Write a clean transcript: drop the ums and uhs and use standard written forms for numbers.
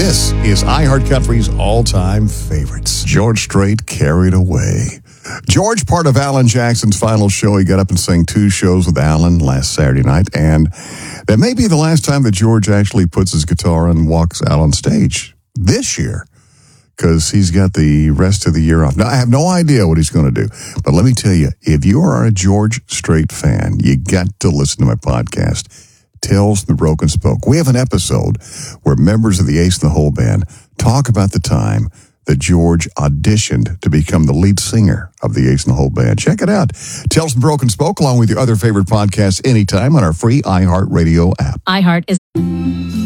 This is iHeartCountry's all-time favorites. George Strait, Carried Away. George, part of Alan Jackson's final show. He got up and sang 2 shows with Alan last Saturday night, and that may be the last time that George actually puts his guitar and walks out on stage this year, because he's got the rest of the year off. Now, I have no idea what he's going to do, but let me tell you, if you are a George Strait fan, you got to listen to my podcast, Tales from the Broken Spoke. We have an episode where members of the Ace and the Hole Band talk about the time that George auditioned to become the lead singer of the Ace and the Hole Band. Check it out. Tales from the Broken Spoke, along with your other favorite podcasts, anytime on our free iHeartRadio app. iHeart is